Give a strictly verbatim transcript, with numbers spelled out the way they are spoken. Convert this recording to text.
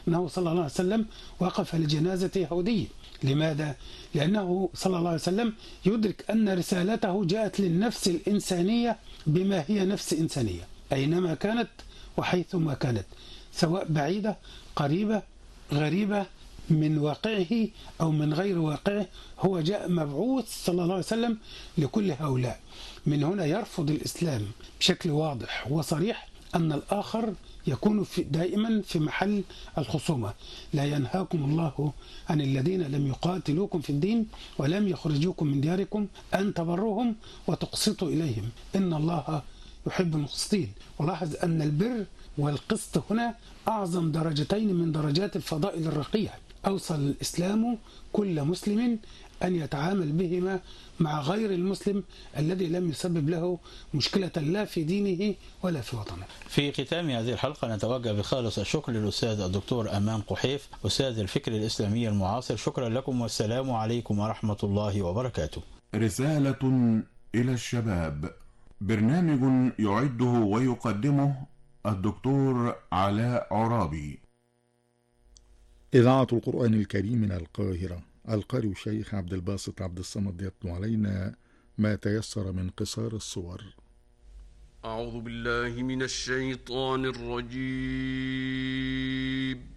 أنه صلى الله عليه وسلم وقف لجنازة يهودي. لماذا؟ لأنه صلى الله عليه وسلم يدرك أن رسالته جاءت للنفس الإنسانية بما هي نفس إنسانية أينما كانت وحيثما كانت، سواء بعيدة قريبة غريبة من واقعه أو من غير واقعه، هو جاء مبعوث صلى الله عليه وسلم لكل هؤلاء. من هنا يرفض الإسلام بشكل واضح وصريح أن الآخر يكون في دائما في محل الخصومة. لا ينهاكم الله عن الذين لم يقاتلوكم في الدين ولم يخرجوكم من دياركم أن تبروهم وتقسطوا إليهم إن الله يحب المقسطين. ولاحظ أن البر والقسط هنا أعظم درجتين من درجات الفضائل الرقية. أوصل الإسلام كل مسلم أن يتعامل بهما مع غير المسلم الذي لم يسبب له مشكلة لا في دينه ولا في وطنه. في ختام هذه الحلقة نتوجه بخالص الشكر للأستاذ الدكتور أمام قحيف أستاذ الفكر الإسلامي المعاصر. شكرا لكم والسلام عليكم ورحمة الله وبركاته. رسالة إلى الشباب، برنامج يعده ويقدمه الدكتور علاء عرابي. إذاعة القرآن الكريم من القاهرة. القارئ الشيخ عبد الباسط عبد الصمد يتلو علينا ما تيسر من قصار الصور. أعوذ بالله من الشيطان الرجيم.